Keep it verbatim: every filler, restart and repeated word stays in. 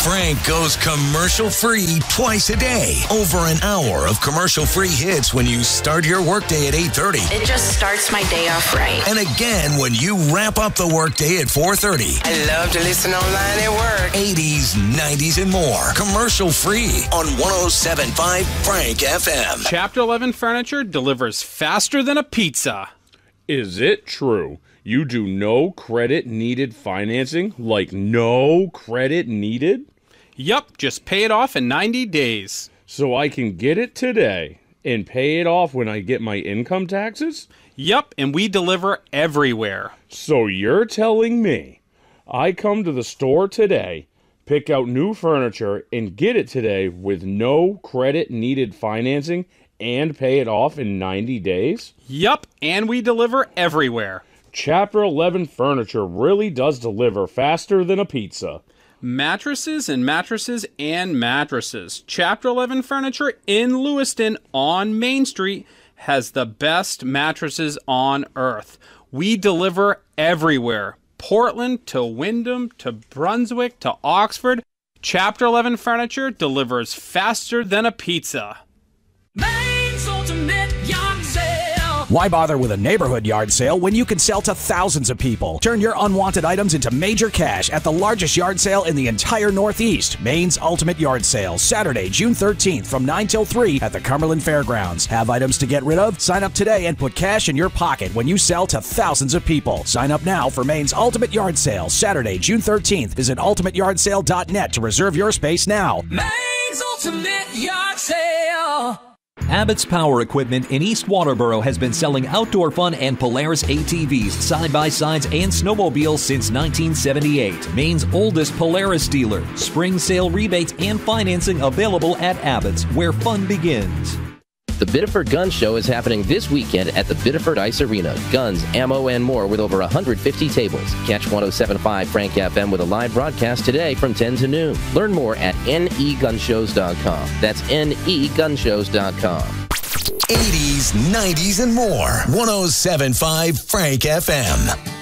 Frank goes commercial-free twice a day. Over an hour of commercial-free hits when you start your workday at eight thirty. It just starts my day off right. And again when you wrap up the workday at four thirty. I love to listen online at work. eighties, nineties, and more. Commercial-free on one oh seven point five Frank F M. Chapter eleven Furniture delivers faster than a pizza. Is it true? You do no credit needed financing? Like no credit needed? Yup, just pay it off in ninety days. So I can get it today and pay it off when I get my income taxes? Yup, and we deliver everywhere. So you're telling me I come to the store today, pick out new furniture, and get it today with no credit needed financing and pay it off in ninety days? Yup, and we deliver everywhere. Chapter eleven Furniture really does deliver faster than a pizza. Mattresses and mattresses and mattresses. Chapter eleven Furniture in Lewiston on Main Street has the best mattresses on earth. We deliver everywhere. Portland to Wyndham to Brunswick to Oxford. Chapter eleven Furniture delivers faster than a pizza. Maine's ultimate yard sale. Why bother with a neighborhood yard sale when you can sell to thousands of people? Turn your unwanted items into major cash at the largest yard sale in the entire Northeast. Maine's Ultimate Yard Sale, Saturday, June thirteenth from nine till three at the Cumberland Fairgrounds. Have items to get rid of? Sign up today and put cash in your pocket when you sell to thousands of people. Sign up now for Maine's Ultimate Yard Sale, Saturday, June thirteenth. Visit ultimate yard sale dot net to reserve your space now. Maine's Ultimate Yard Sale. Abbott's Power Equipment in East Waterboro has been selling outdoor fun and Polaris A T Vs, side-by-sides, and snowmobiles since nineteen seventy-eight. Maine's oldest Polaris dealer. Spring sale rebates and financing available at Abbott's, where fun begins. The Biddeford Gun Show is happening this weekend at the Biddeford Ice Arena. Guns, ammo, and more with over one hundred fifty tables. Catch one oh seven point five Frank F M with a live broadcast today from ten to noon. Learn more at N E gun shows dot com. That's N E gun shows dot com. eighties, nineties, and more. one oh seven point five Frank F M.